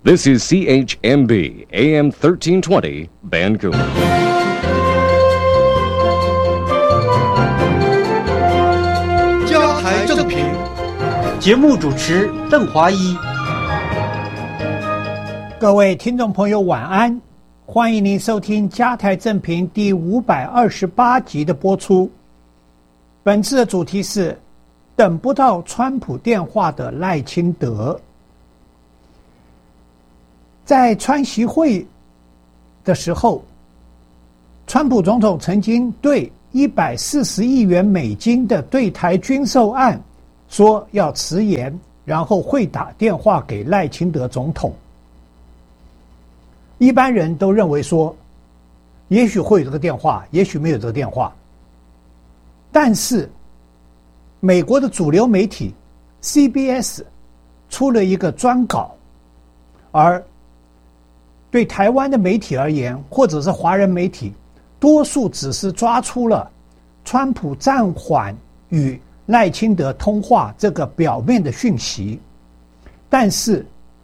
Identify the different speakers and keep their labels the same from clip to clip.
Speaker 1: This is CHMB AM 1320 Vancouver.
Speaker 2: 加台正评，
Speaker 3: 节目主持邓华一。
Speaker 4: 各位听众朋友晚安，欢迎您收听加台正评第528集的播出。本次的主题是等不到川普电话的赖清德。在川习会的时候，川普总统曾经对140亿元美金的对台军售案说要迟延，然后会打电话给赖清德总统。一般人都认为说，也许会有这个电话，也许没有这个电话。但是美国的主流媒体 CBS 出了一个专稿，而对台湾的媒体而言，或者是华人媒体，多数只是抓出了川普暂缓与赖清德通话这个表面的讯息，但是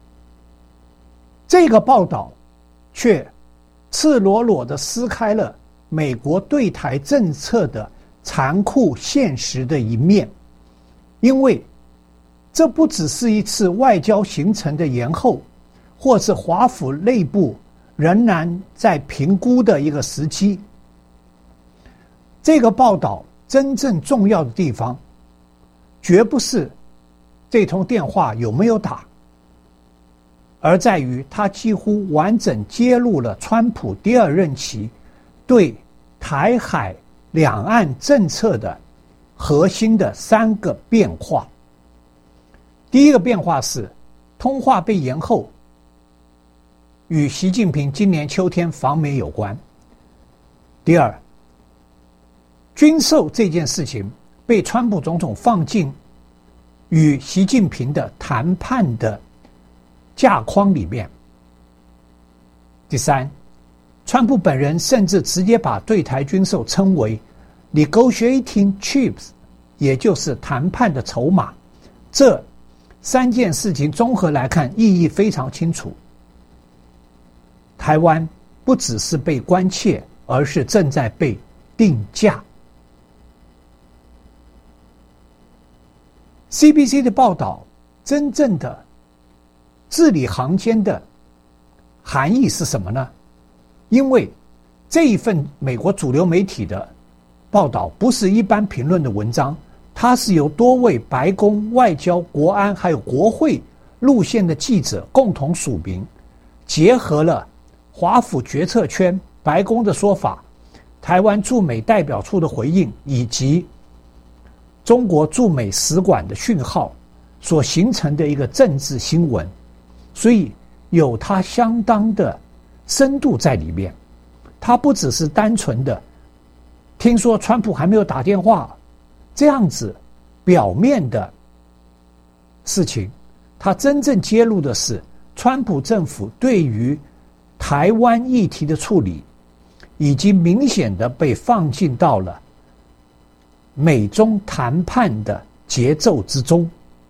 Speaker 4: 这个报道却赤裸裸地撕开了美国对台政策的残酷现实的一面，因为这不只是一次外交行程的延后，或是华府内部仍然在评估的一个时机。这个报道真正重要的地方，绝不是这通电话有没有打，而在于它几乎完整揭露了川普第二任期对台海两岸政策的核心的3个变化。第一个变化是通话被延后，与习近平今年秋天访美有关。第二，军售这件事情被川普总统放进与习近平的谈判的架框里面。第三，川普本人甚至直接把对台军售称为 negotiating chips， 也就是谈判的筹码。这3件事情综合来看，意义非常清楚。台湾不只是被关切，而是正在被定价。CBC 的报道真正的字里行间的含义是什么呢？因为这一份美国主流媒体的报道不是一般评论的文章，它是由多位白宫、外交、国安还有国会路线的记者共同署名，结合了华府决策圈、白宫的说法、台湾驻美代表处的回应，以及中国驻美使馆的讯号所形成的一个政治新闻，所以有它相当的深度在里面。它不只是单纯的听说川普还没有打电话这样子表面的事情，它真正揭露的是川普政府对于台湾议题的处理，已经明显的被放进到了美中谈判的节奏之中。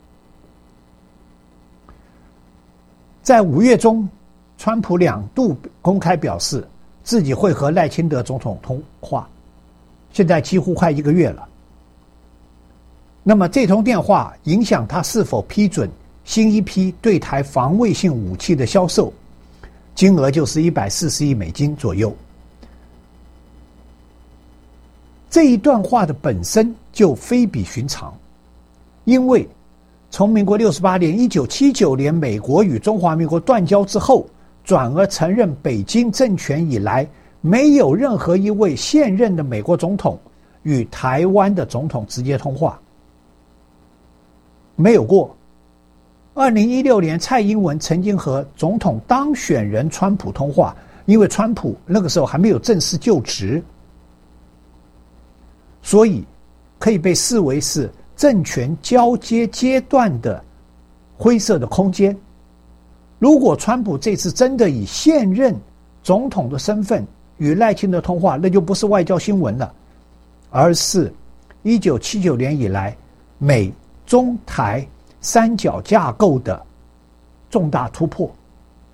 Speaker 4: 在5月中，川普2度公开表示自己会和赖清德总统通话，现在几乎快1个月了。那么这通电话影响他是否批准新一批对台防卫性武器的销售，金额就是140亿美金左右。这一段话的本身就非比寻常，因为从民国68年1979年美国与中华民国断交之后，转而承认北京政权以来，没有任何一位现任的美国总统与台湾的总统直接通话，没有过。2016年蔡英文曾经和总统当选人川普通话，因为川普那个时候还没有正式就职，所以可以被视为是政权交接阶段的灰色的空间。如果川普这次真的以现任总统的身份与赖清德通话，那就不是外交新闻了，而是1979年以来美中台三角架构的重大突破。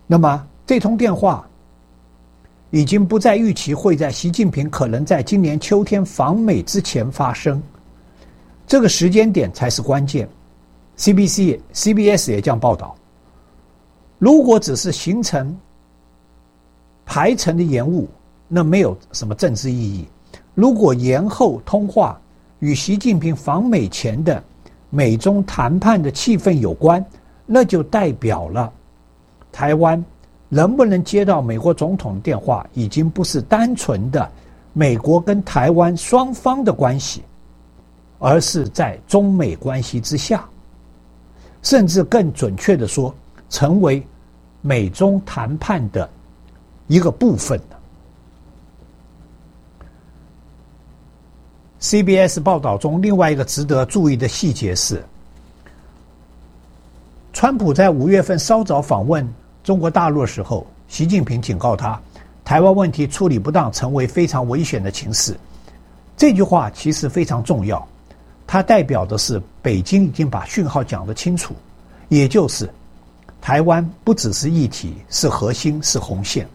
Speaker 4: 那么这通电话已经不再预期会在习近平可能在今年秋天访美之前发生，这个时间点才是关键。CBS 也这样报道，如果只是行程排程的延误，那没有什么政治意义。如果延后通话与习近平访美前的美中谈判的气氛有关，那就代表了台湾能不能接到美国总统电话，已经不是单纯的美国跟台湾双方的关系，而是在中美关系之下，甚至更准确的说，成为美中谈判的一个部分了。CBS 报道中另外一个值得注意的细节是，川普在5月份稍早访问中国大陆的时候，习近平警告他，台湾问题处理不当成为非常危险的情势。这句话其实非常重要，它代表的是北京已经把讯号讲得清楚，也就是台湾不只是议题，是核心，是红线。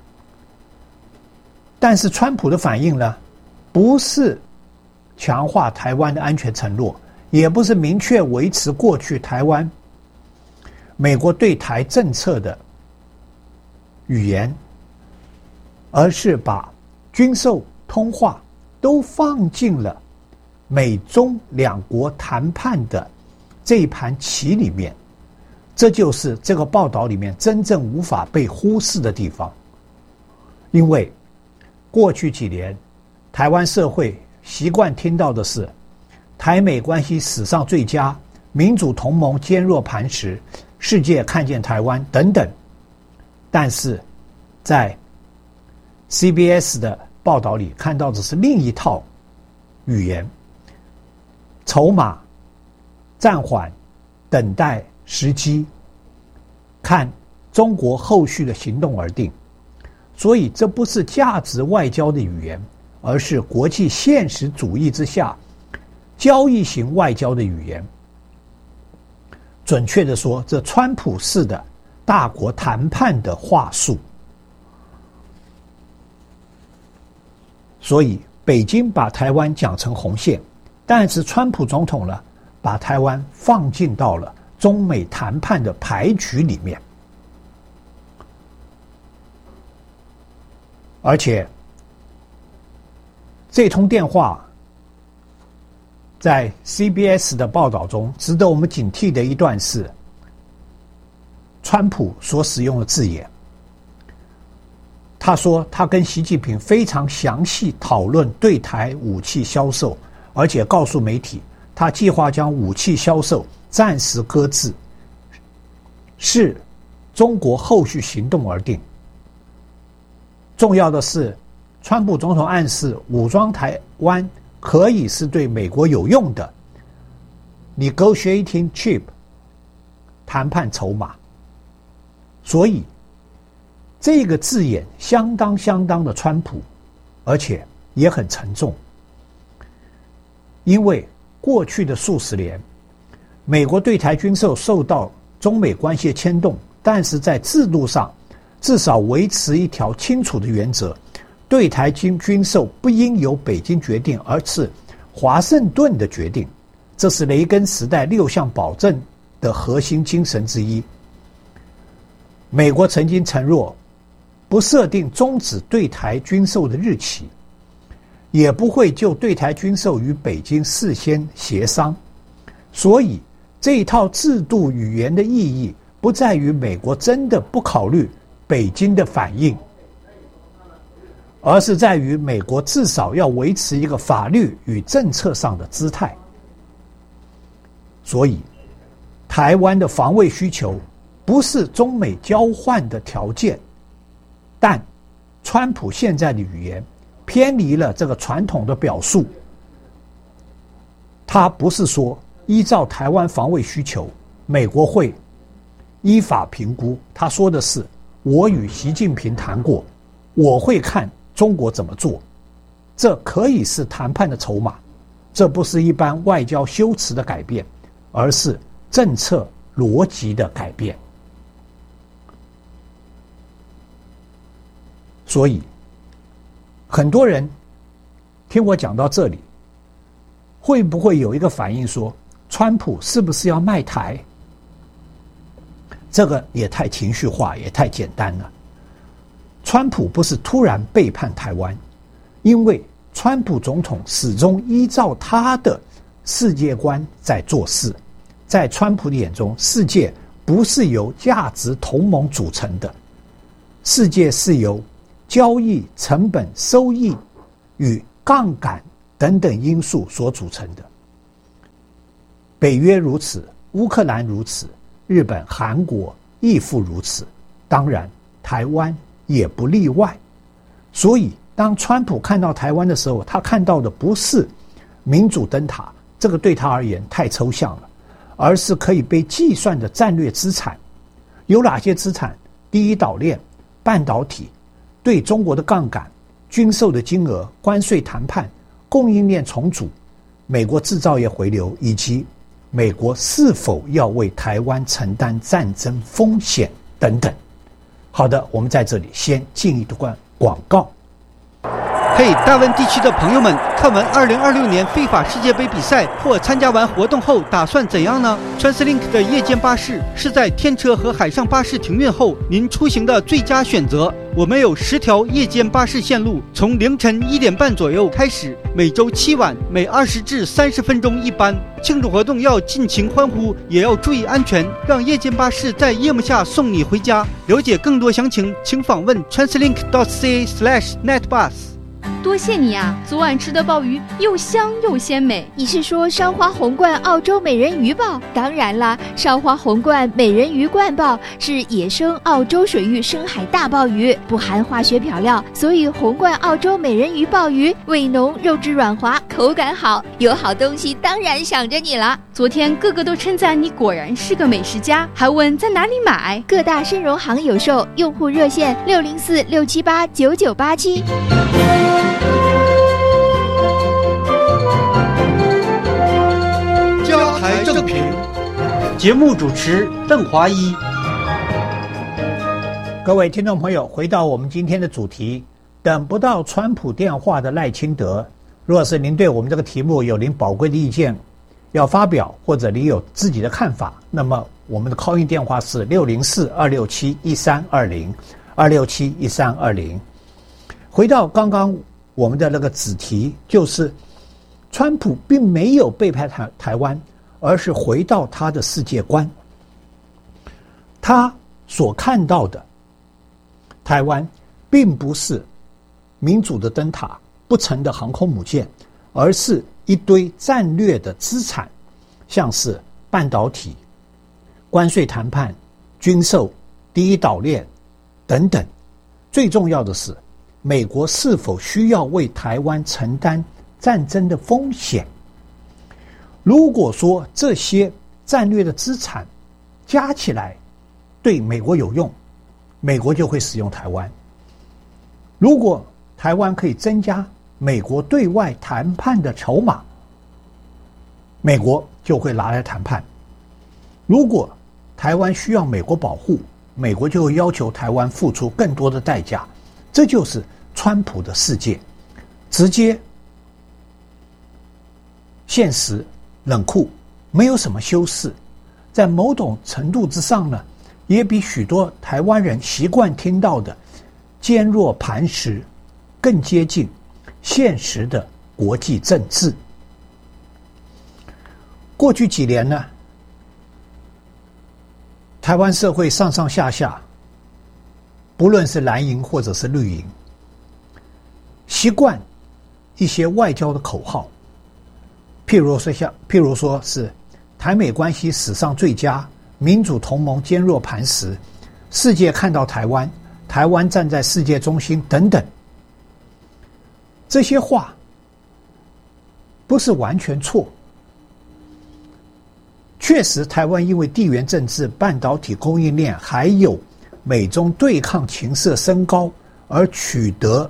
Speaker 4: 但是川普的反应呢，不是强化台湾的安全承诺，也不是明确维持过去台湾美国对台政策的语言，而是把军售通话都放进了美中两国谈判的这一盘棋里面。这就是这个报道里面真正无法被忽视的地方。因为过去几年台湾社会习惯听到的是台美关系史上最佳，民主同盟坚若磐石，世界看见台湾等等。但是在 CBS 的报道里看到的是另一套语言，筹码、暂缓、等待时机，看中国后续的行动而定。所以这不是价值外交的语言，而是国际现实主义之下交易型外交的语言。准确的说，这川普式的大国谈判的话术。所以北京把台湾讲成红线，但是川普总统呢，把台湾放进到了中美谈判的牌局里面。而且这通电话在 CBS 的报道中值得我们警惕的一段是川普所使用的字眼。他说他跟习近平非常详细讨论对台武器销售，而且告诉媒体他计划将武器销售暂时搁置，视中国后续行动而定。重要的是，川普总统暗示武装台湾可以是对美国有用的 negotiating chip 谈判筹码。所以这个字眼相当的川普，而且也很沉重。因为过去的数十年，美国对台军售受到中美关系的牵动，但是在制度上至少维持一条清楚的原则，对台军售不应由北京决定，而是华盛顿的决定。这是雷根时代6项保证的核心精神之一。美国曾经承诺不设定终止对台军售的日期，也不会就对台军售与北京事先协商。所以这一套制度语言的意义不在于美国真的不考虑北京的反应，而是在于美国至少要维持一个法律与政策上的姿态。所以台湾的防卫需求不是中美交换的条件，但川普现在的语言偏离了这个传统的表述。他不是说依照台湾防卫需求，美国会依法评估，他说的是我与习近平谈过，我会看中国怎么做。这可以是谈判的筹码，这不是一般外交修辞的改变，而是政策逻辑的改变。 所以很多人听我讲到这里，会不会有一个反应说，川普是不是要卖台？这个也太情绪化，也太简单了。川普不是突然背叛台湾，因为川普总统始终依照他的世界观在做事。在川普的眼中，世界不是由价值同盟组成的，世界是由交易、成本、收益与杠杆等等因素所组成的。北约如此，乌克兰如此，日本、韩国亦复如此，当然台湾也不例外。所以当川普看到台湾的时候，他看到的不是民主灯塔，这个对他而言太抽象了，而是可以被计算的战略资产。有哪些资产？第一岛链、半导体、对中国的杠杆、军售的金额、关税谈判、供应链重组、美国制造业回流，以及美国是否要为台湾承担战争风险等等。好的，我们在这里先进一段广告。
Speaker 3: 嘿，大温地区的朋友们，看完2026年非法世界杯比赛或参加完活动后打算怎样呢？ TransLink 的夜间巴士是在天车和海上巴士停运后您出行的最佳选择。我们有10条夜间巴士线路，从凌晨1点半左右开始，每周7晚，每20至30分钟一班。庆祝活动要尽情欢呼，也要注意安全，让夜间巴士在夜幕下送你回家。了解更多详情，请访问 translink.ca/netbus。
Speaker 5: 多谢你啊！昨晚吃的鲍鱼又香又鲜美。
Speaker 6: 你是说烧花红冠澳洲美人鱼鲍？当然啦，烧花红冠美人鱼冠鲍是野生澳洲水域深海大鲍鱼，不含化学漂料，所以红冠澳洲美人鱼鲍鱼味浓，肉质软滑，口感好。有好东西当然想着你了。
Speaker 5: 昨天个个都称赞你果然是个美食家，还问在哪里买。
Speaker 6: 各大深融行有售，用户热线604-678-9987。
Speaker 2: 加台正评，
Speaker 3: 节目主持邓华一。
Speaker 4: 各位听众朋友，回到我们今天的主题，等不到川普电话的赖清德。如果是您对我们这个题目有您宝贵的意见要发表，或者您有自己的看法，那么我们的 call in 电话是604-267-1320，267-1320。回到刚刚我们的那个子题，就是川普并没有背叛台湾，而是回到他的世界观。他所看到的台湾并不是民主的灯塔、不成的航空母舰，而是一堆战略的资产，像是半导体、关税谈判、军售、第一岛链等等。最重要的是，美国是否需要为台湾承担战争的风险？如果说这些战略的资产加起来对美国有用，美国就会使用台湾。如果台湾可以增加美国对外谈判的筹码，美国就会拿来谈判。如果台湾需要美国保护，美国就会要求台湾付出更多的代价。这就是川普的世界，直接、现实、冷酷，没有什么修饰。在某种程度之上呢，也比许多台湾人习惯听到的坚若磐石更接近现实的国际政治。过去几年呢，台湾社会上上下下，不论是蓝营或者是绿营，习惯一些外交的口号，譬如说是台美关系史上最佳，民主同盟坚若磐石，世界看到台湾，台湾站在世界中心等等。这些话不是完全错，确实台湾因为地缘政治、半导体供应链还有美中对抗情势升高，而取得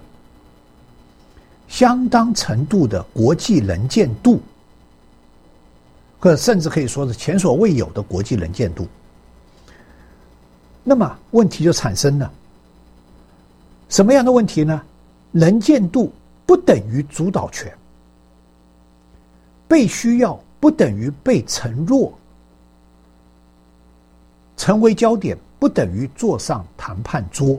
Speaker 4: 相当程度的国际能见度，或甚至可以说是前所未有的国际能见度。那么问题就产生了， 什么样的问题呢？能见度不等于主导权，被需要不等于被承诺，成为焦点不等于坐上谈判桌。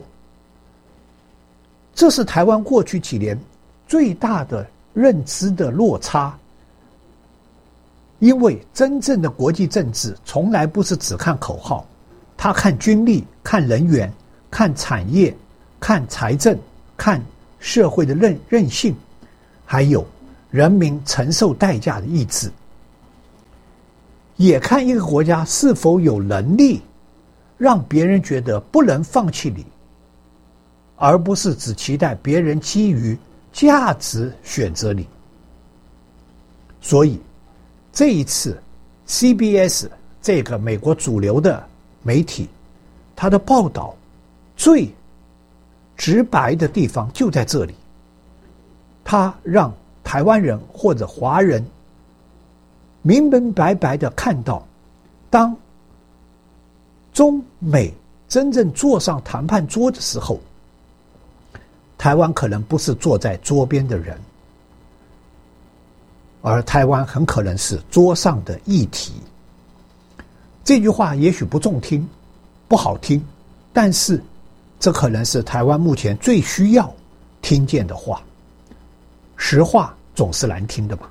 Speaker 4: 这是台湾过去几年最大的认知的落差。因为真正的国际政治从来不是只看口号，他看军力、看人员、看产业、看财政、看社会的韧性，还有人民承受代价的意志，也看一个国家是否有能力让别人觉得不能放弃你，而不是只期待别人基于价值选择你。所以这一次 CBS 这个美国主流的媒体，它的报道最直白的地方就在这里，它让台湾人或者华人明明白白的看到，当中美真正坐上谈判桌的时候，台湾可能不是坐在桌边的人，而台湾很可能是桌上的议题。这句话也许不中听，不好听，但是这可能是台湾目前最需要听见的话。实话总是难听的嘛。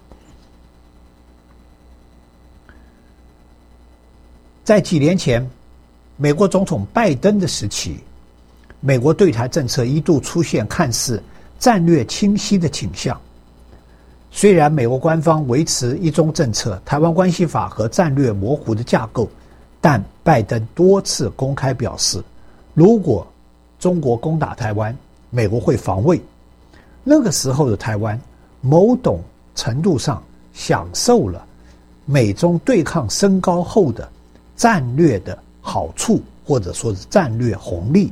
Speaker 4: 在几年前，美国总统拜登的时期，美国对台政策一度出现看似战略清晰的倾向。虽然美国官方维持一中政策、台湾关系法和战略模糊的架构，但拜登多次公开表示，如果中国攻打台湾，美国会防卫。那个时候的台湾，某种程度上享受了美中对抗升高后的战略的好处，或者说是战略红利。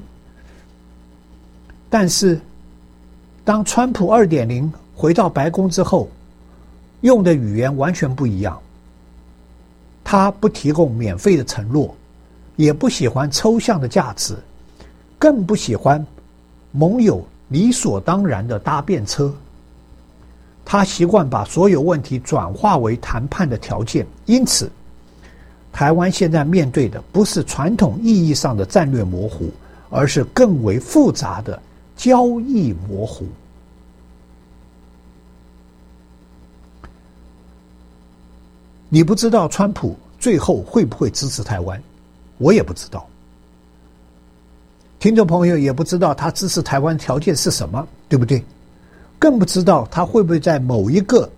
Speaker 4: 但是当川普 2.0 回到白宫之后，用的语言完全不一样。他不提供免费的承诺，也不喜欢抽象的价值，更不喜欢盟友理所当然的搭便车。他习惯把所有问题转化为谈判的条件，因此台湾现在面对的不是传统意义上的战略模糊，而是更为复杂的交易模糊。你不知道川普最后会不会支持台湾，我也不知道，听众朋友也不知道他支持台湾的条件是什么，对不对？更不知道他会不会在某一个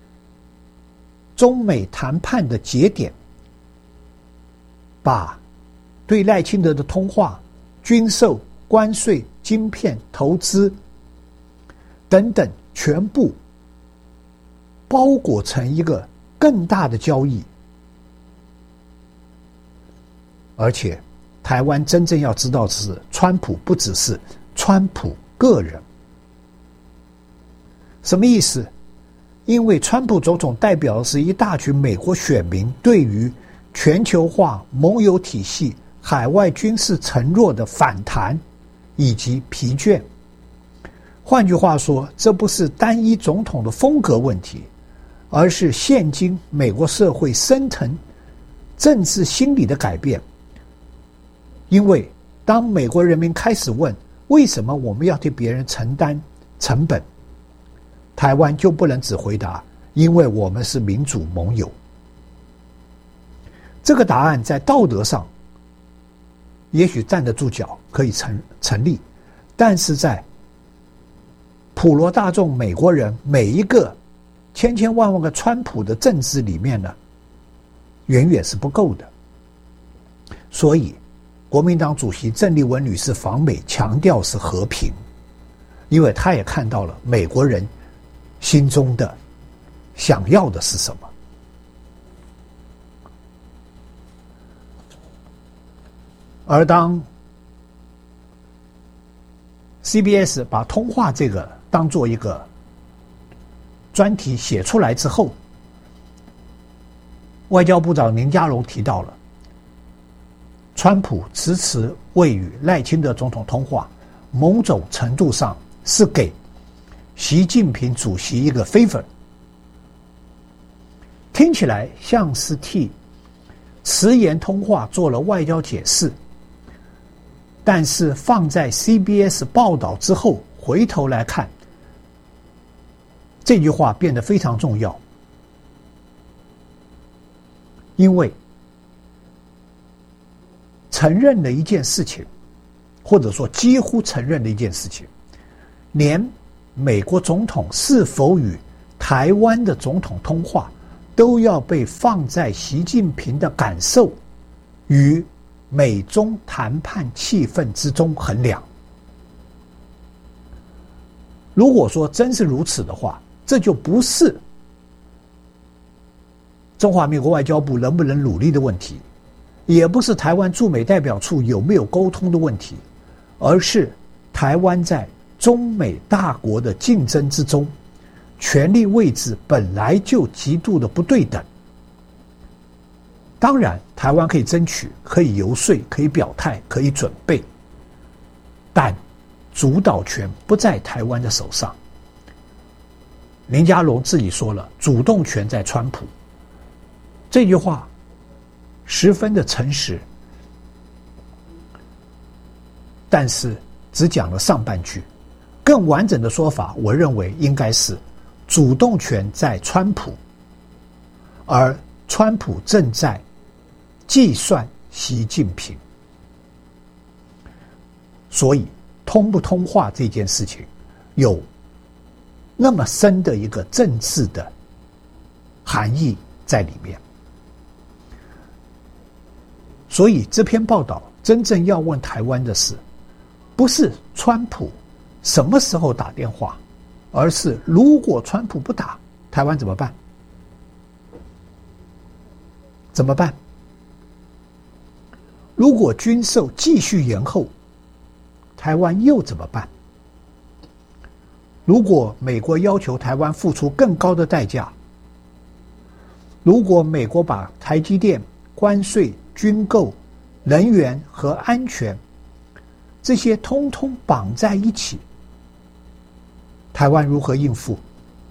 Speaker 4: 中美谈判的节点，把对赖清德的通话、军售、关税、晶片、投资等等全部包裹成一个更大的交易。而且台湾真正要知道的是，川普不只是川普个人。什么意思？因为川普总统代表的是一大群美国选民对于全球化、盟友体系、海外军事承诺的反弹以及疲倦。换句话说，这不是单一总统的风格问题，而是现今美国社会深层政治心理的改变。因为当美国人民开始问为什么我们要替别人承担成本，台湾就不能只回答因为我们是民主盟友。这个答案在道德上也许站得住脚，可以成立，但是在普罗大众美国人每一个千千万万个川普的政治里面呢，远远是不够的。所以国民党主席郑丽文女士访美强调是和平，因为她也看到了美国人心中的想要的是什么。而当 CBS 把通话这个当做一个专题写出来之后，外交部长林佳龙提到了川普迟迟未与赖清德总统通话， 某种程度上是给习近平主席一个 favor， 听起来像是替迟延通话做了外交解释，但是放在 CBS 报道之后回头来看，这句话变得非常重要，因为承认了一件事情，或者说几乎承认了一件事情，连美国总统是否与台湾的总统通话都要被放在习近平的感受与美中谈判气氛之中衡量。如果说真是如此的话，这就不是中华民国外交部能不能努力的问题，也不是台湾驻美代表处有没有沟通的问题，而是台湾在中美大国的竞争之中，权力位置本来就极度的不对等。当然台湾可以争取，可以游说，可以表态，可以准备，但主导权不在台湾的手上。林佳龙自己说了，主动权在川普，这句话十分的诚实，但是只讲了上半句。更完整的说法，我认为应该是主动权在川普，而川普正在计算习近平。所以通不通话这件事情有那么深的一个政治的含义在里面。所以这篇报道真正要问台湾的是，不是川普什么时候打电话，而是如果川普不打，台湾怎么办？怎么办？如果军售继续延后，台湾又怎么办？如果美国要求台湾付出更高的代价，如果美国把台积电、关税、军购、能源和安全这些通通绑在一起，台湾如何应付？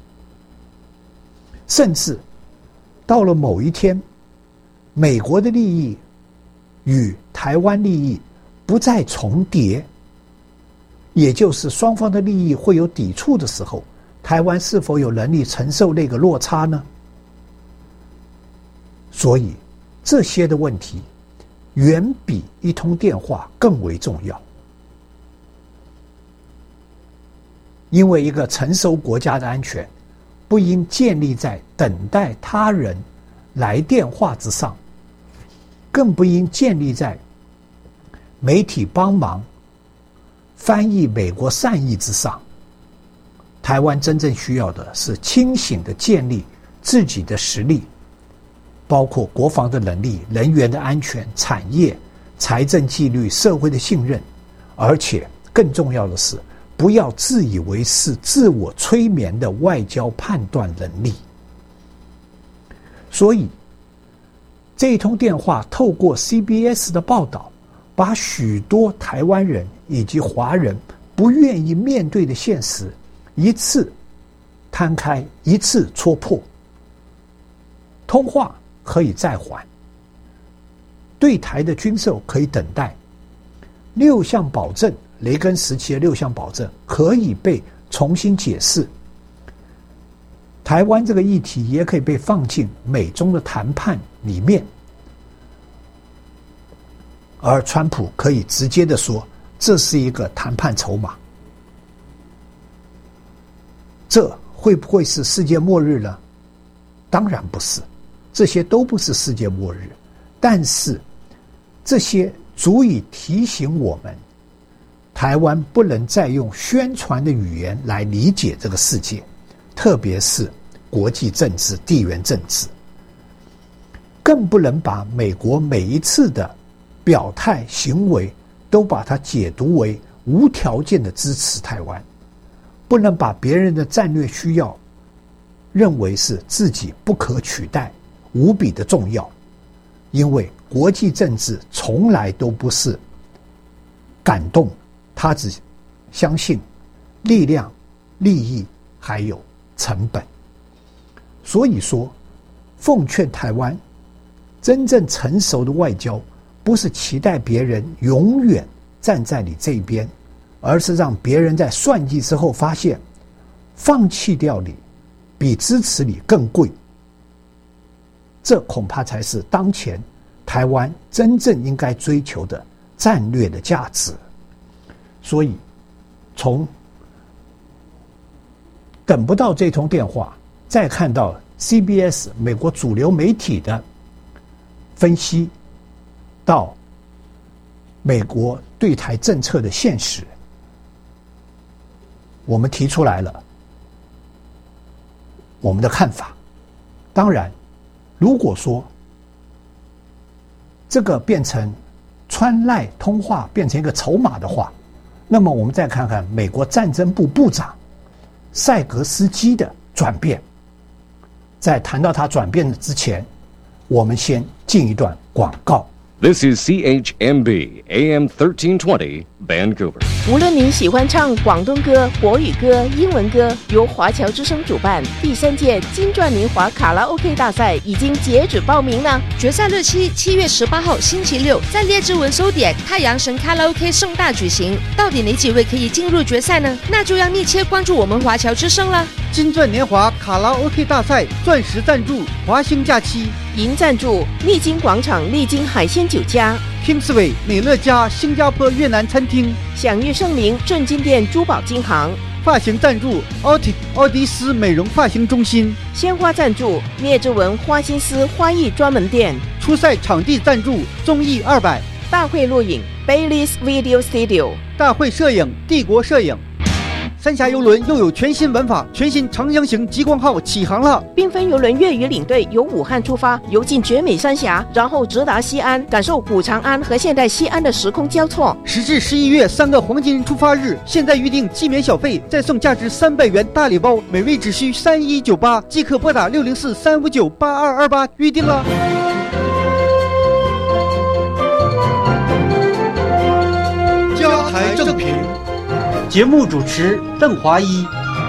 Speaker 4: 甚至到了某一天，美国的利益与台湾利益不再重叠，也就是双方的利益会有抵触的时候，台湾是否有能力承受那个落差呢？所以这些的问题远比一通电话更为重要。因为一个成熟国家的安全不应建立在等待他人来电话之上，更不应建立在媒体帮忙翻译美国善意之上。台湾真正需要的是清醒的建立自己的实力，包括国防的能力、能源的安全、产业、财政纪律、社会的信任，而且更重要的是，不要自以为是、自我催眠的外交判断能力。所以这一通电话透过 CBS 的报道，把许多台湾人以及华人不愿意面对的现实一次摊开，一次戳破。通话可以再缓，对台的军售可以等待，6项保证，雷根时期的6项保证可以被重新解释，台湾这个议题也可以被放进美中的谈判里面，而川普可以直接的说，这是一个谈判筹码。这会不会是世界末日呢？当然不是，这些都不是世界末日，但是这些足以提醒我们，台湾不能再用宣传的语言来理解这个世界，特别是国际政治、地缘政治，更不能把美国每一次的表态行为都把它解读为无条件的支持台湾，不能把别人的战略需要认为是自己不可取代、无比的重要，因为国际政治从来都不是感动，它只相信力量、利益还有成本。所以说，奉劝台湾，真正成熟的外交不是期待别人永远站在你这边，而是让别人在算计之后发现放弃掉你比支持你更贵。这恐怕才是当前台湾真正应该追求的战略的价值。所以从等不到这通电话，再看到 CBS 美国主流媒体的分析，到美国对台政策的现实，我们提出来了我们的看法。当然，如果说这个变成川赖通话变成一个筹码的话，那么我们再看看美国战争部部长塞格斯基的转变。在谈到他转变之前，我们先进一段广告。
Speaker 1: This is CHMB AM 1320 Vancouver。
Speaker 7: 无论您喜欢唱广东歌、国语歌、英文歌，由华侨之声主办第3届金钻年华卡拉 OK 大赛已经截止报名了。
Speaker 5: 决赛日期7月18号星期六，在列治文收点太阳神卡拉 OK 盛大举行。到底哪几位可以进入决赛呢？那就要密切关注我们华侨之声了。
Speaker 3: 金钻年华卡拉 OK 大赛钻石赞助华兴假期，
Speaker 7: 银赞助丽晶广场丽晶海鲜酒家、
Speaker 3: Kingsway 美乐家新加坡越南餐厅，
Speaker 7: 享誉盛名正金店珠宝金行。
Speaker 3: 发型赞助奥迪斯美容发型中心，
Speaker 7: 鲜花赞助聂之文花心思花艺专门店，
Speaker 3: 初赛场地赞助综艺200，
Speaker 7: 大会录影 Bailey's Video Studio，
Speaker 3: 大会摄影帝国摄影。三峡邮轮又有全新玩法，全新长江型极光号起航了。
Speaker 7: 缤纷邮轮粤语领队由武汉出发，游进绝美三峡，然后直达西安，感受古长安和现代西安的时空交错。
Speaker 3: 10至11月3个黄金出发日，现在预定既免小费，再送价值300元大礼包，每位只需3198，即可拨打604-359-8228预定了。
Speaker 2: 加台正评。
Speaker 3: 节目主持邓华一。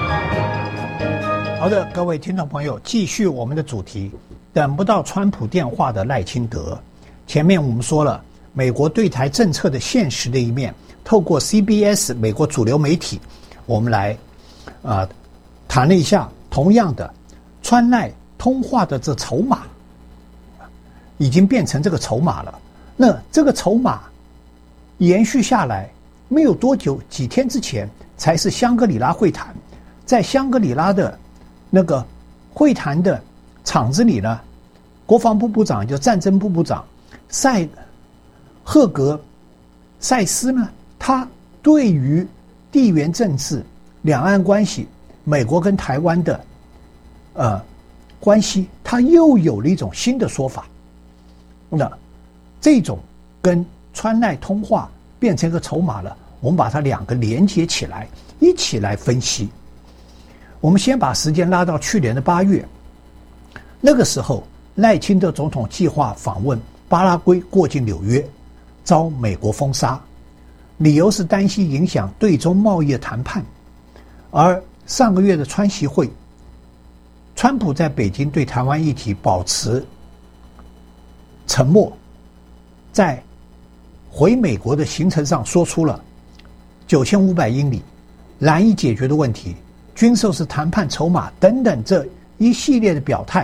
Speaker 4: 好的，各位听众朋友，继续我们的主题，等不到川普电话的赖清德。前面我们说了美国对台政策的现实的一面，透过 CBS 美国主流媒体，我们来谈了一下同样的川赖通话的这筹码已经变成这个筹码了。那这个筹码延续下来没有多久，几天之前才是香格里拉会谈。在香格里拉的那个会谈的场子里呢，国防部部长就战争部部长赫格塞斯呢，他对于地缘政治、两岸关系、美国跟台湾的关系，他又有了一种新的说法。那这种跟川赖通话变成一个筹码了，我们把它两个连接起来，一起来分析。我们先把时间拉到去年的8月，那个时候赖清德总统计划访问巴拉圭，过境纽约，遭美国封杀，理由是担心影响对中贸易的谈判。而上个月的川习会，川普在北京对台湾议题保持沉默，在回美国的行程上说出了9500英里难以解决的问题，军售是谈判筹码等等这一系列的表态。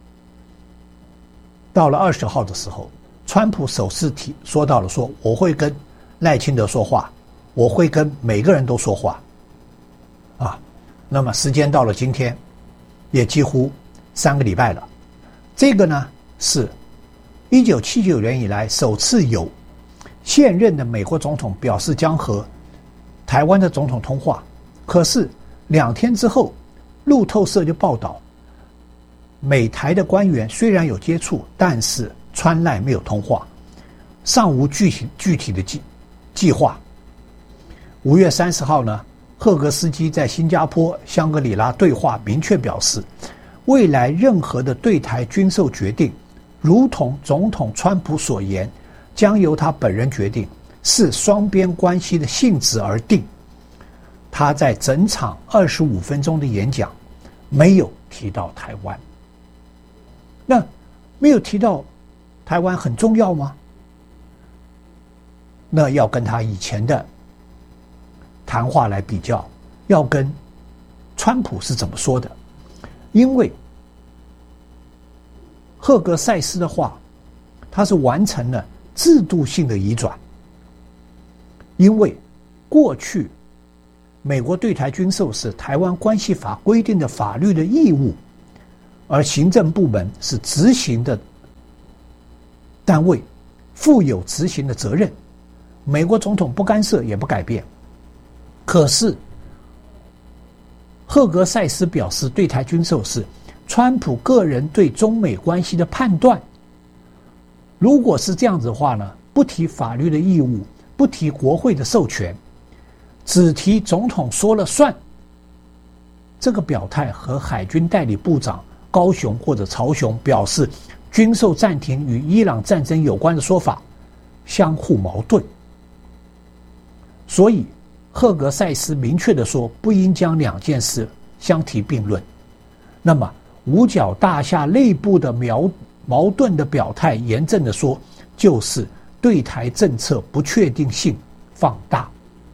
Speaker 4: 到了20号的时候，川普首次说到了说我会跟赖清德说话，我会跟每个人都说话那么时间到了今天也几乎3个礼拜了。这个呢是1979年以来首次有现任的美国总统表示将和台湾的总统通话。可是2天之后，路透社就报道，美台的官员虽然有接触，但是川赖没有通话，尚无具体的计划。5月30号呢，赫格斯基在新加坡香格里拉对话明确表示，未来任何的对台军售决定，如同总统川普所言，将由他本人决定，视双边关系的性质而定。 他在整场25分钟的演讲没有提到台湾。那没有提到台湾很重要吗？那要跟他以前的谈话来比较，要跟川普是怎么说的。因为赫格塞斯的话，他是完成了制度性的移转。因为过去美国对台军售是台湾关系法规定的法律的义务，而行政部门是执行的单位，负有执行的责任。美国总统不干涉也不改变。可是赫格塞斯表示，对台军售是川普个人对中美关系的判断。如果是这样子的话呢，不提法律的义务，不提国会的授权，只提总统说了算，这个表态和海军代理部长高雄或者曹雄表示军售暂停与伊朗战争有关的说法相互矛盾。所以赫格塞斯明确地说，不应将两件事相提并论。那么五角大厦内部的矛盾的表态，严正地说，就是对台政策不确定性放大。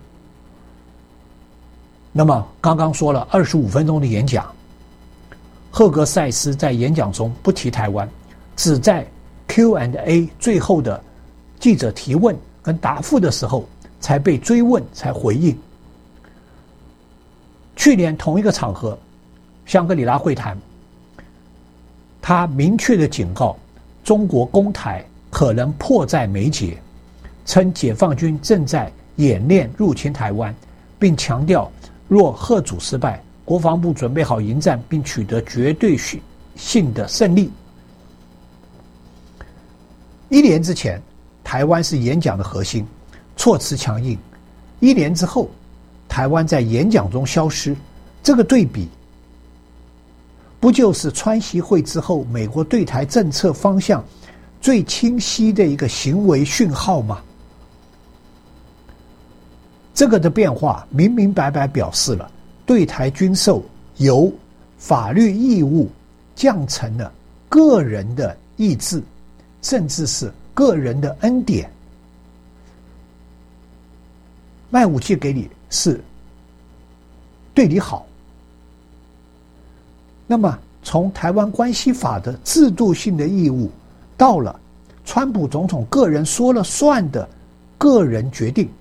Speaker 4: 那么刚刚说了25分钟的演讲，赫格塞斯在演讲中不提台湾，只在 Q&A 最后的记者提问跟答复的时候才被追问，才回应。去年同一个场合，香格里拉会谈，他明确的警告中国攻台可能迫在眉睫，称解放军正在演练入侵台湾，并强调若贺主失败，国防部准备好迎战并取得绝对性的胜利。1年之前，台湾是演讲的核心，措辞强硬；1年之后，台湾在演讲中消失，这个对比不就是川习会之后美国对台政策方向最清晰的一个行为讯号吗？这个的变化明明白白表示了对台军售由法律义务降成了个人的意志，甚至是个人的恩典。卖武器给你是对你好，那么从台湾关系法的制度性的义务，到了川普总统个人说了算的个人决定，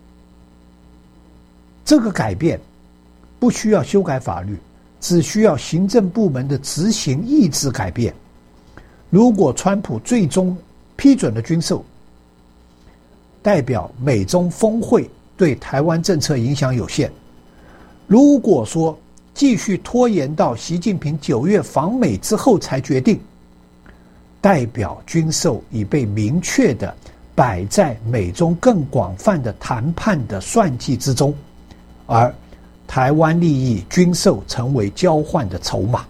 Speaker 4: 这个改变不需要修改法律，只需要行政部门的执行意志改变。如果川普最终批准了军售，代表美中峰会对台湾政策影响有限。如果说继续拖延到习近平9月访美之后才决定，代表军售已被明确的摆在美中更广泛的谈判的算计之中，而台湾利益军售成为交换的筹码。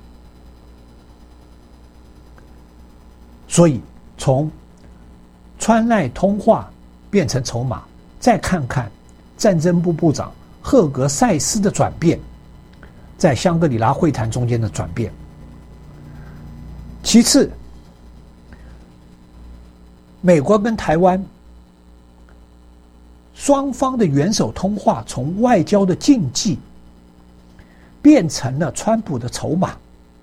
Speaker 4: 所以从川赖通话变成筹码，再看看战争部部长赫格塞斯的转变，在香格里拉会谈中间的转变。其次，美国跟台湾双方的元首通话从外交的禁忌变成了川普的筹码。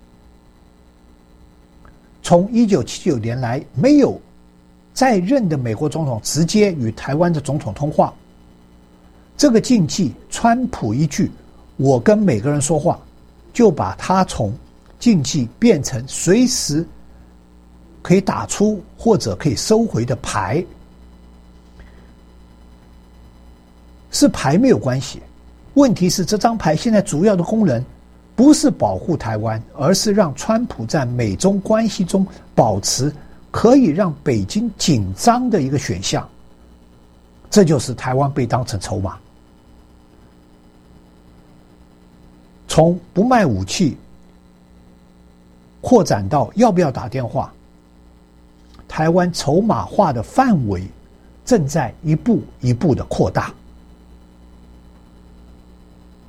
Speaker 4: 从1979年来，没有在任的美国总统直接与台湾的总统通话，这个禁忌，川普一句我跟每个人说话，就把它从禁忌变成随时可以打出或者可以收回的牌。是牌没有关系，问题是这张牌现在主要的功能不是保护台湾，而是让川普在美中关系中保持可以让北京紧张的一个选项。这就是台湾被当成筹码。从不卖武器扩展到要不要打电话，台湾筹码化的范围正在一步一步的扩大。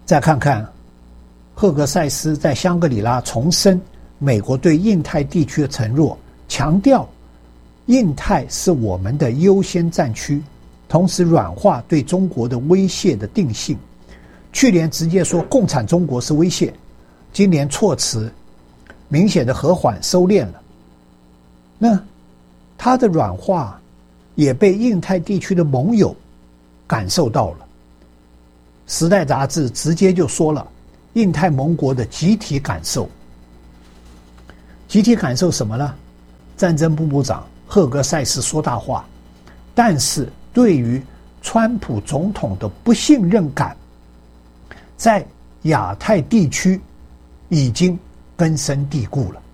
Speaker 4: 再看看赫格塞斯在香格里拉重申美国对印太地区的承诺，强调印太是我们的优先战区，同时软化对中国的威胁的定性。去年直接说共产中国是威胁，今年措辞明显的和缓收敛了。那它的软化也被印太地区的盟友感受到了。时代杂志直接就说了印太盟国的集体感受。集体感受什么呢？战争部部长赫格塞斯说大话，但是对于川普总统的不信任感在亚太地区已经根深蒂固了。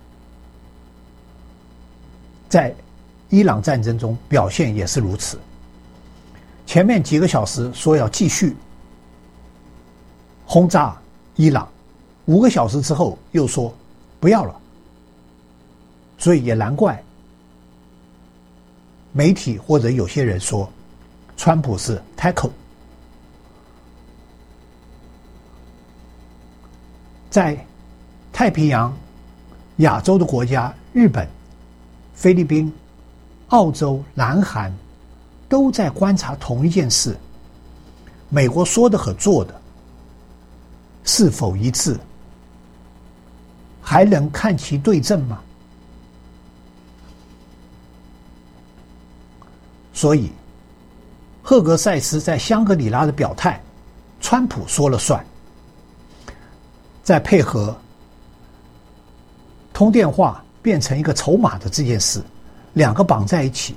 Speaker 4: 在伊朗战争中表现也是如此。前面几个小时说要继续轰炸伊朗，5个小时之后又说不要了。所以也难怪媒体或者有些人说川普是 tackle。 在太平洋亚洲的国家，日本、菲律宾、澳洲、南韩都在观察同一件事，美国说的和做的是否一致，还能看其对症吗？所以赫格塞斯在香格里拉的表态，川普说了算。再配合通电话变成一个筹码的这件事，两个绑在一起，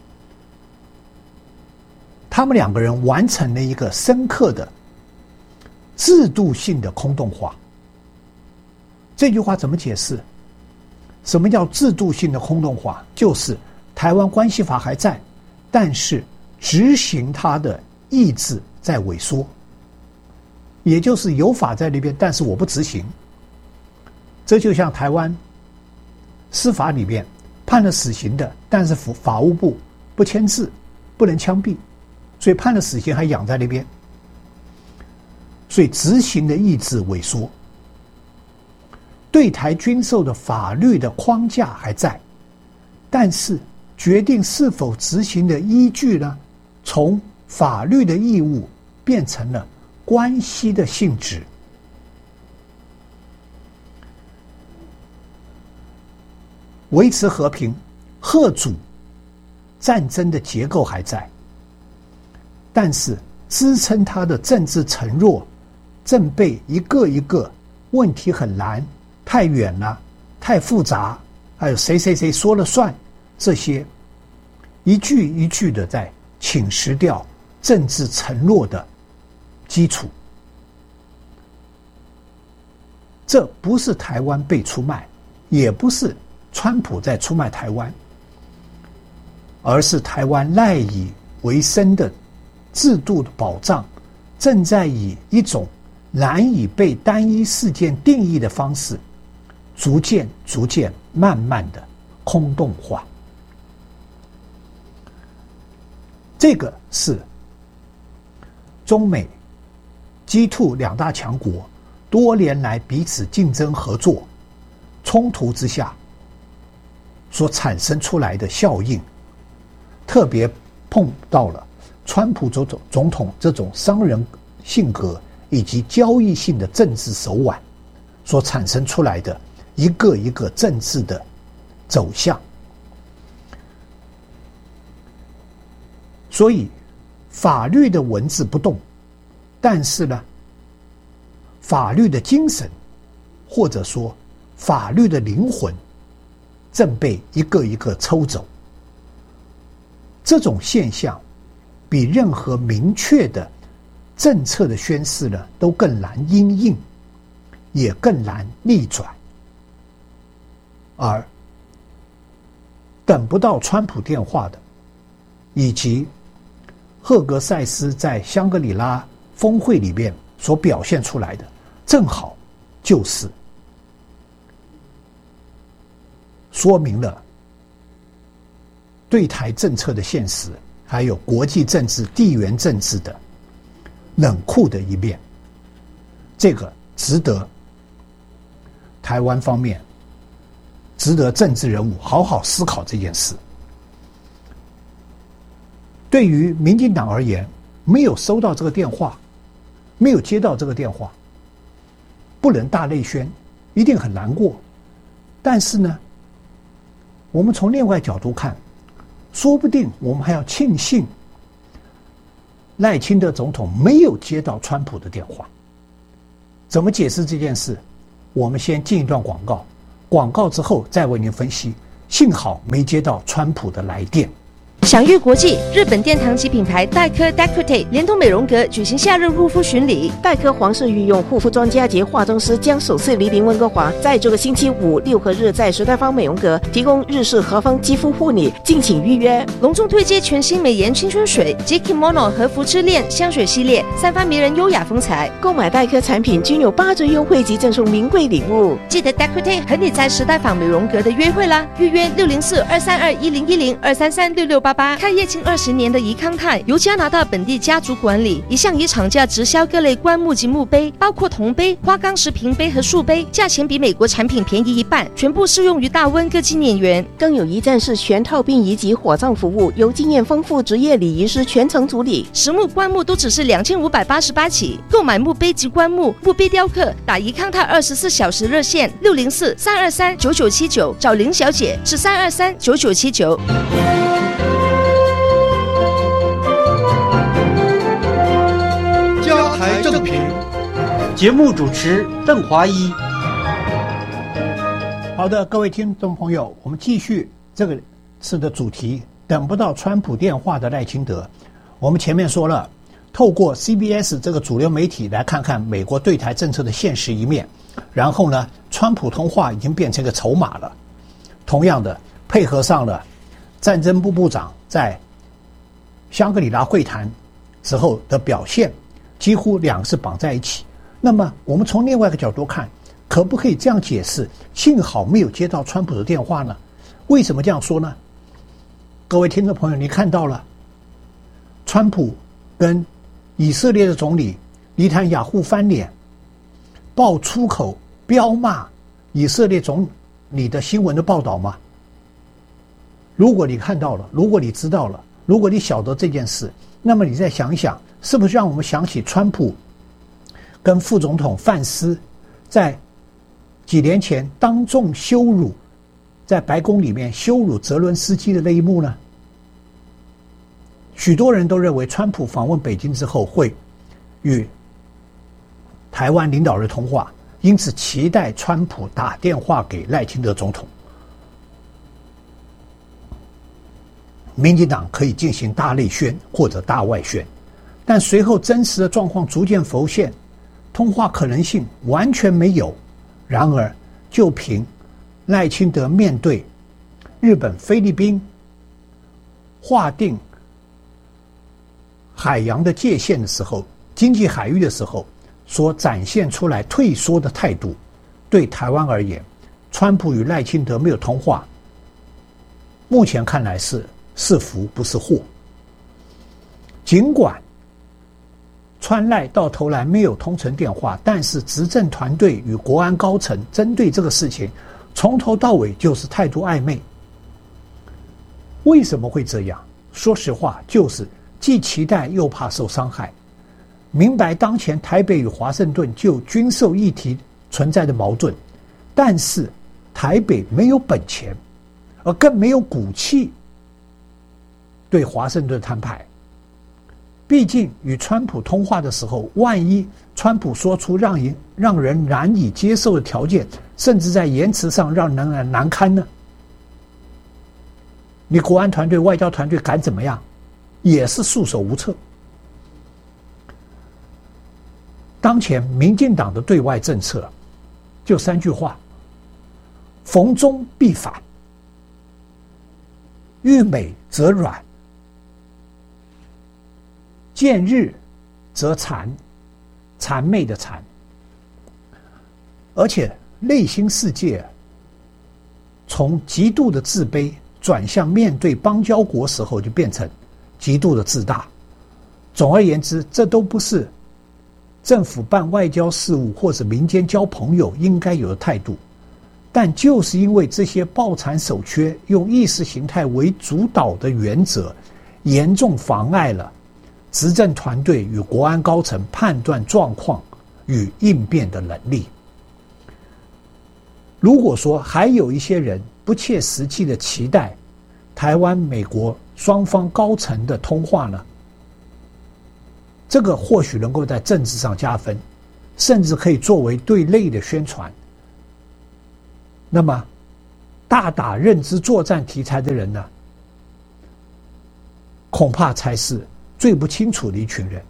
Speaker 4: 他们两个人完成了一个深刻的制度性的空洞化。这句话怎么解释？什么叫制度性的空洞化？就是台湾关系法还在，但是执行它的意志在萎缩，也就是有法在那边，但是我不执行。这就像台湾司法里面判了死刑的，但是法务部不签字，不能枪毙，所以判了死刑还养在那边，所以执行的意志萎缩。对台军售的法律的框架还在，但是决定是否执行的依据呢，从法律的义务变成了关系的性质。维持和平、吓阻战争的结构还在，但是支撑它的政治承诺正被一个一个问题很难、太远了、太复杂，还有谁谁谁说了算，这些一句一句的在侵蚀掉政治承诺的基础。这不是台湾被出卖，也不是川普在出卖台湾，而是台湾赖以为生的制度的保障正在以一种难以被单一事件定义的方式逐渐慢慢的空洞化。这个是中美 G2 两大强国多年来彼此竞争合作冲突之下所产生出来的效应，特别碰到了川普总统这种商人性格以及交易性的政治手腕所产生出来的一个一个政治的走向。所以法律的文字不动，但是呢，法律的精神或者说法律的灵魂正被一个一个抽走。这种现象比任何明确的政策的宣示呢都更难因应，也更难逆转。而等不到川普电话的，以及赫格塞斯在香格里拉峰会里面所表现出来的，正好就是说明了对台政策的现实，还有国际政治、地缘政治的冷酷的一面。 这个值得台湾方面，值得政治人物好好思考这件事。对于民进党而言，没有收到这个电话，没有接到这个电话，不能大内宣，一定很难过。但是呢，我们从另外角度看，说不定我们还要庆幸赖清德总统没有接到川普的电话。怎么解释这件事？我们先进一段广告，广告之后再为您分析。幸好没接到川普的来电。
Speaker 5: 享誉国际，日本殿堂级品牌黛珂 Decote 联同美容阁举行夏日护肤巡礼。
Speaker 7: 黛珂皇室御用护肤专家及化妆师将首次莅临温哥华，在这个星期五、6和日在时代坊美容阁提供日式和风肌肤护理，敬请预约。
Speaker 5: 隆重推介全新美颜青春水及 Kimono 和服之恋香水系列，散发迷人优雅风采。
Speaker 7: 购买黛珂产品均有8折优惠及赠送名贵礼物。
Speaker 5: 记得 Decote 和你在时代坊美容阁的约会啦！预约604-232-1010-233-6688。开业近20年的怡康泰由加拿大本地家族管理，一向以厂价直销各类棺木及墓碑，包括铜杯、花岗石瓶杯和树碑，价钱比美国产品便宜一半，全部适用于大温各纪念园。
Speaker 7: 更有一站式全套殡仪及火葬服务，由经验丰富职业礼仪师全程处理。
Speaker 5: 实木棺木都只是2588起，购买墓碑及棺木、墓碑雕刻，打怡康泰24小时热线604-323-9979，找林小姐是323-9979。
Speaker 2: 嘉台正评，
Speaker 3: 节目主持邓华一。
Speaker 4: 好的，各位听众朋友，我们继续这个次的主题，等不到川普电话的赖清德。我们前面说了，透过 CBS 这个主流媒体来看看美国对台政策的现实一面，然后呢，川普通话已经变成一个筹码了。同样的，配合上了战争部部长在香格里拉会谈时候的表现，几乎两个是绑在一起。那么我们从另外一个角度看，可不可以这样解释，幸好没有接到川普的电话呢？为什么这样说呢？各位听众朋友，你看到了川普跟以色列的总理尼坦雅胡翻脸，爆粗口彪骂以色列总理的新闻的报道吗？如果你看到了，如果你知道了，如果你晓得这件事，那么你再想一想，是不是让我们想起川普跟副总统范斯在几年前当众羞辱，在白宫里面羞辱泽伦斯基的那一幕呢？许多人都认为川普访问北京之后会与台湾领导人通话，因此期待川普打电话给赖清德总统，民进党可以进行大内宣或者大外宣。但随后真实的状况逐渐浮现，通话可能性完全没有。然而就凭赖清德面对日本、菲律宾划定海洋的界限的时候，经济海域的时候所展现出来退缩的态度，对台湾而言，川普与赖清德没有通话，目前看来是福不是祸。尽管川赖到头来没有通成电话，但是执政团队与国安高层针对这个事情从头到尾就是态度暧昧。为什么会这样？说实话，就是既期待又怕受伤害，明白当前台北与华盛顿就军售议题存在的矛盾，但是台北没有本钱，而更没有骨气对华盛顿摊牌。毕竟与川普通话的时候，万一川普说出让人难以接受的条件，甚至在言辞上让人难堪呢？你国安团队、外交团队敢怎么样？也是束手无策。当前民进党的对外政策就3句话：逢中必反，遇美则软，见日则谄，谄媚的谄。而且内心世界从极度的自卑转向面对邦交国时候，就变成极度的自大。总而言之，这都不是政府办外交事务或者民间交朋友应该有的态度。但就是因为这些抱残守缺、用意识形态为主导的原则，严重妨碍了执政团队与国安高层判断状况与应变的能力。如果说还有一些人不切实际的期待台湾美国双方高层的通话呢，这个或许能够在政治上加分，甚至可以作为对内的宣传。那么大打认知作战题材的人呢，恐怕才是最不清楚的一群人。